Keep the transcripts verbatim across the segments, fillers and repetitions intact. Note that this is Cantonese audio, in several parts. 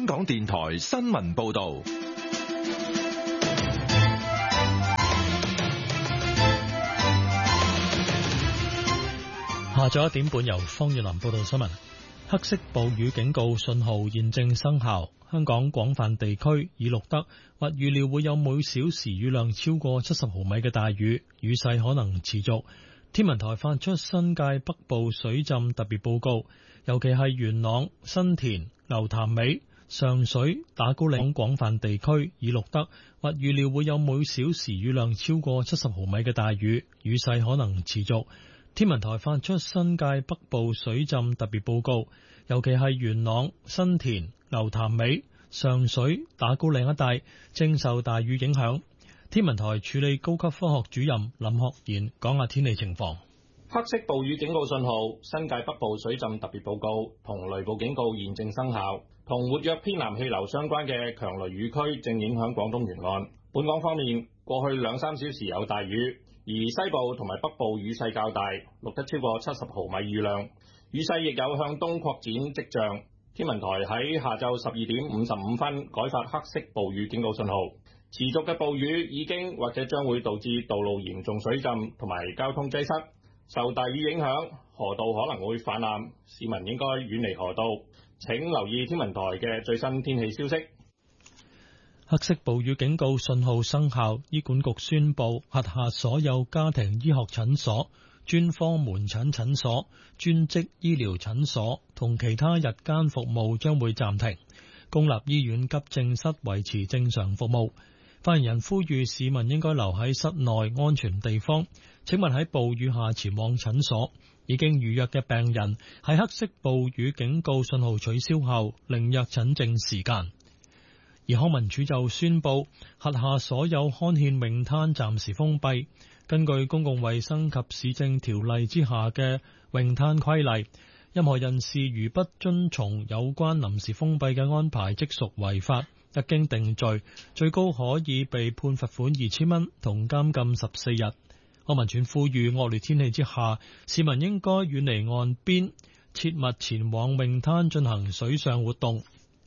港電台新聞報道。 下晝一點半，由方月林報道新聞。黑色暴雨警告信號現正生效，香港廣泛地區已錄得或預料會有每小時雨量超過七十毫米嘅大雨，雨勢可能持續。天文台發出新界北部水浸特別報告，尤其係元朗、新田、牛潭尾、上水、打鼓嶺廣泛地區已錄得或預料會有每小時雨量超過七十毫米嘅大雨，雨勢可能持續。天文台發出新界北部水浸特別報告，尤其係元朗、新田、牛潭尾、上水、打鼓嶺一帶正受大雨影響。天文台處理高級科學主任林學賢講下天氣情況。 黑色暴雨警告信號、新界北部水浸特別報告同雷暴警告現正生效，同活躍偏南氣流相關嘅強雷雨區正影響廣東沿岸。本港方面，過去兩三小時有大雨，而西部同埋北部雨勢較大，錄得超過七十毫米雨量，雨勢亦有向東擴展跡象。天文台喺下晝十二點五十五分改發黑色暴雨警告信號，持續嘅暴雨已經或者將會導致道路嚴重水浸同埋交通擠塞。受大雨影響，河道可能會泛濫，市民應該遠離河道。請留意天文台嘅最新天氣消息。 黑色暴雨警告信號生效，醫管局宣布轄下所有家庭醫學診所、專科門診診所、專職醫療診所同其他日間服務將會暫停，公立醫院急症室維持正常服務。發言人呼籲市民應該留喺室內安全地方。請問喺暴雨下前往診所，已經預約嘅病人喺黑色暴雨警告信號取消後另約診症時間。而康文署就宣布轄下所有康健泳灘暫時封閉。根據公共衛生及市政條例之下嘅泳灘規例，任何人士如不遵從有關臨時封閉嘅安排，即屬違法。一經定罪，最高可以被判罰款二千蚊同監禁十四日。康文署呼籲惡劣天氣之下，市民應該遠離岸邊，切勿前往泳灘進行水上活動，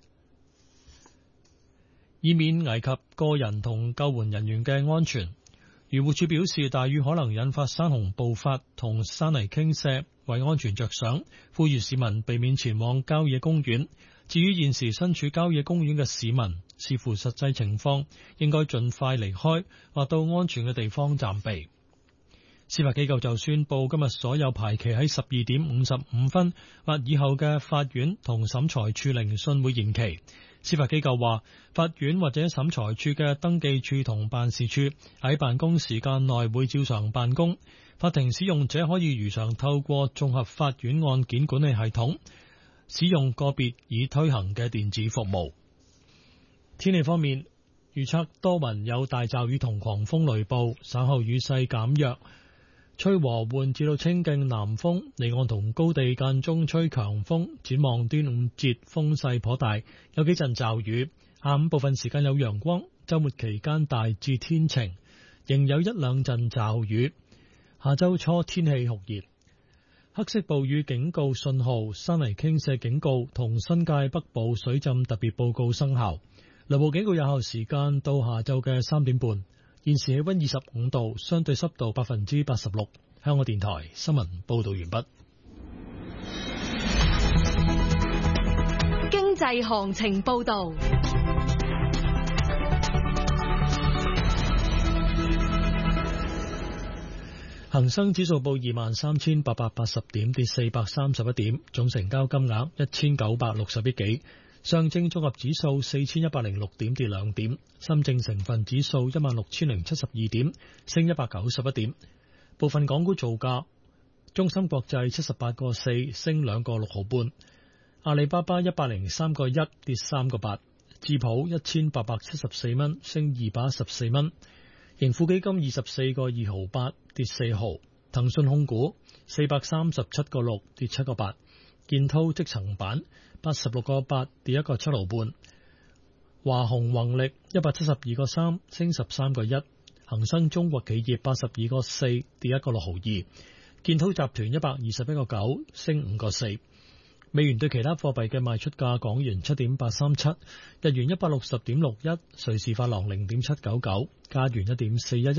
以免危及個人同救援人員嘅安全。漁護署表示，大雨可能引發山洪暴發同山泥傾瀉，為安全着想，呼籲市民避免前往郊野公園。至於現時身處郊野公園嘅市民，視乎實際情況，應該盡快離開或到安全嘅地方暫避。司法機構就宣布，今日所有排期喺十二點五十五分或以後嘅法院同審裁處聆訊會延期。司法機構話，法院或者審裁處嘅登記處同辦事處喺辦公時間內會照常辦公，法庭使用者可以如常透過綜合法院案件管理系統使用個別已推行嘅電子服務。天氣方面，預測多雲有大驟雨同狂風雷暴，稍後雨勢減弱，吹和緩至到清勁南風，離岸同高地間中吹強風。展望端午節風勢頗大，有幾陣驟雨，下午部分時間有陽光，周末期間大致天晴，仍有一兩陣驟雨。下周初天氣酷熱。黑色暴雨警告信號、山泥傾瀉警告同新界北部水浸特別報告生效。雷暴警告有效時間到下晝嘅三點半。現時氣溫二十五度，相對濕度百分之八十六。香港電台新聞報道完畢。 經濟行情報道。 恒生指數報二萬三千八百八十點，跌四百三十一點，總成交金額一千九百六十億幾。上證綜合指數四千一百零六點，跌兩點。深證成分指數一萬六千零七十二點，升一百九十一點。部分港股造價：中芯國際七十八個四，升兩個六毫半；阿里巴巴一百零三個一，跌三個八；智普一千八百七十四蚊，升二百一十四蚊。盈富基金二十四個二毫八，跌四毫。騰訊控股四百三十七個六，跌七個八。建滔積層板八十六個八，跌一個七毫半。華虹宏力一百七十二個三，升十三個一。恒生中國企業八十二個四，跌一個六毫二。建滔集團一百二十一個九，升五個四。 美元對其他貨幣嘅賣出價：港元七點八三七，日元一百六十點六一，瑞士法郎零點七九九，加元一點四一一，